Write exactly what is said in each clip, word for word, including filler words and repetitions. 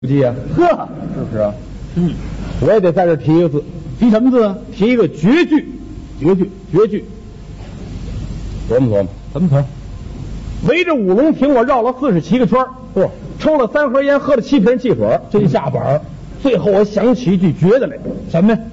不记啊？ 呵， 是不是啊？ 嗯， 我也得在这提一个字， 提什么字？ 提一个绝句。 绝句， 绝句。琢磨琢磨， 怎么琢磨？ 围着五龙亭，我绕了四十七个圈儿， 嚯、 抽了三盒烟，喝了七瓶汽水， 真下本儿。 最后我想起一句绝的来， 什么呀？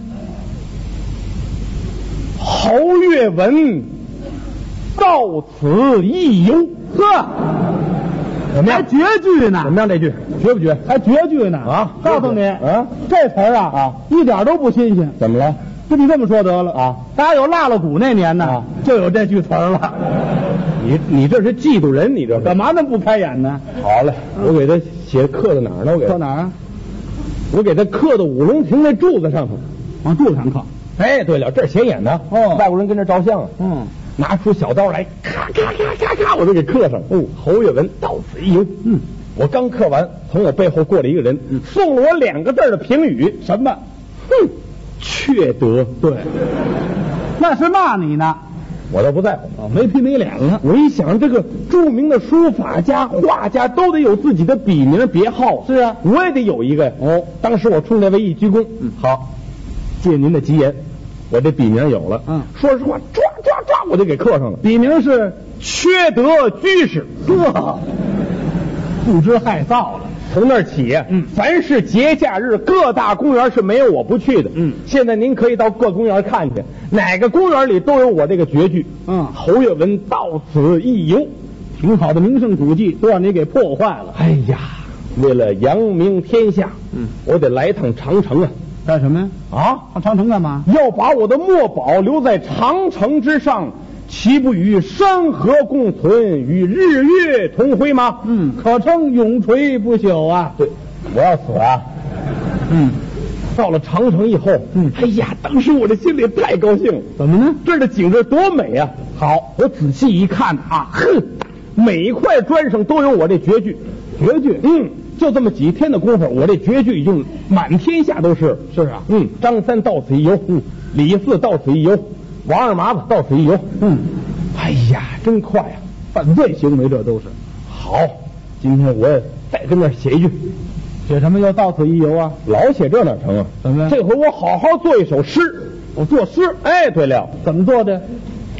侯月文到此一游。 呵， 怎么样？ 还绝句呢？ 怎么样？这句绝不绝？ 还绝句呢？ 啊告诉你啊， 这词儿啊啊， 一点都不新鲜。 怎么了？ 跟你这么说得了啊， 大家有腊了鼓那年呢， 啊就有这句词儿了。 你你这是嫉妒人，你这是干嘛那么不开眼呢？ 好嘞，我给他写刻在哪儿呢？我给他说哪儿啊？ 我给他刻到五龙亭那柱子上头。 往柱上刻。 哎，对了，这儿显眼呢。 哦外国人跟这照相啊， 嗯， 拿出小刀来，咔咔咔咔咔，我就给刻上。哦，侯月文到此一游。 嗯， 我刚刻完，从我背后过来一个人， 嗯送了我两个字儿的评语， 什么？ 哼，缺德。 对，那是骂你呢。 我倒不在乎。 哦，没皮没脸了。 我一想，这个著名的书法家、画家都得有自己的笔名别号。 是啊， 我也得有一个。哦，当时我冲这位一鞠躬， 嗯好，借您的吉言，我这笔名有了。 嗯， 说实话，抓抓抓，我就给刻上了。 笔名是缺德居士。 呵，不知害臊了。 从那儿起， 嗯凡是节假日，各大公园是没有我不去的。 嗯现在您可以到各公园看去，哪个公园里都有我这个绝句。 嗯侯月文到此一游。 挺好的名胜古迹都让你给破坏了。 哎呀，为了扬名天下， 嗯， 我得来趟长城啊！ 干什么呀？ 啊， 上长城干嘛？ 要把我的墨宝留在长城之上，岂不与山河共存，与日月同辉吗？ 嗯，可称永垂不朽啊。 对，我要死啊！ 嗯， 到了长城以后， 嗯哎呀，当时我这心里太高兴了。 怎么呢？ 这儿的景致多美啊！好，我仔细一看啊，哼，每一块砖上都有我这绝句。 绝句。 嗯，就这么几天的功夫，我这绝句已经满天下都是。 是啊。 嗯，张三到此一游，嗯，李四到此一游，王二麻子到此一游。 嗯， 哎呀，真快啊！ 犯罪行为这都是。 好，今天我也再跟那儿写一句。 写什么要到此一游啊？ 老写这哪成啊？ 怎么呀这回我好好做一首诗。 我作诗。 哎，对了， 怎么做的？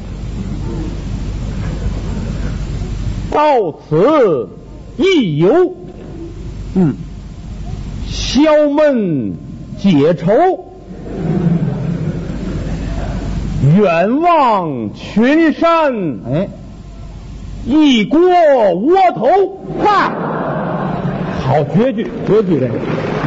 到此一游， 嗯， 消闷解愁，远望群山， 哎， 一锅窝头。 哈， 好绝句，绝句这个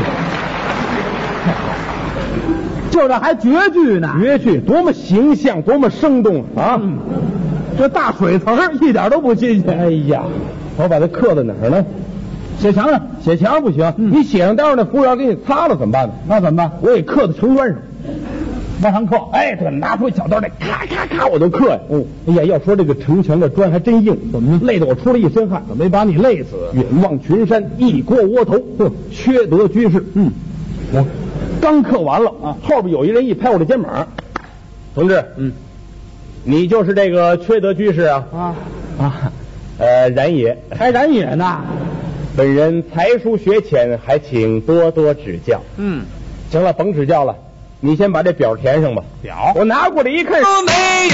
就这还绝句呢。 绝句多么形象，多么生动啊！ 嗯，这大水词儿一点都不新鲜。 哎呀，我把它刻在哪儿呢？ 写墙上。 写墙上不行， 嗯你写上，待会儿那服务员给你擦了怎么办呢？ 那怎么办？ 我给刻在城砖上。 往上刻。 哎，对，拿出小刀来，咔咔咔，我就刻呀。哦，哎呀，要说这个城墙的砖还真硬， 怎么呢？ 累得我出了一身汗。 没把你累死。 远望群山，一锅窝头，哼，缺德居士。 嗯， 我刚刻完了啊，后边有一人一拍我的肩膀，同志， 嗯， 你就是这个缺德居士啊？ 啊， 啊，呃，然也。 还染野呢。 本人才疏学浅，还请多多指教。 嗯， 行了，甭指教了，你先把这表填上吧。 表我拿过来一看。